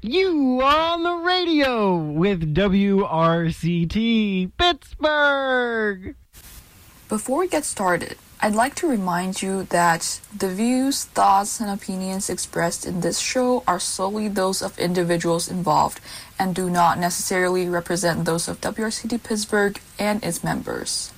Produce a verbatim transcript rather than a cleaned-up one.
You are on the radio with W R C T Pittsburgh. Before we get started, I'd like to remind you that the views, thoughts, and opinions expressed in this show are solely those of individuals involved and do not necessarily represent those of W R C T Pittsburgh and its members.